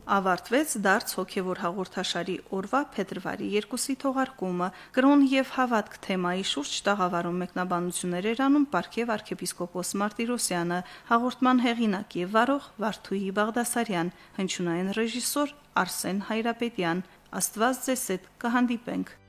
Ավարտվեց դարձ հոգևոր հաղորդաշարի օրվա փետրվարի 2-ի թողարկումը։ Կրոն եւ հավատք թեմայի շուրջ տաղավարում մեկնաբանություններ էր անում Պարքև arczepiskopos Martirosyan-ը, հաղորդման հեղինակ եւ վարող Վարդուհի Բաղդասարյան, հնչյունային ռեժիսոր Արսեն Հայրապետյան։ Աստված ձեզ հետ կհանդիպենք։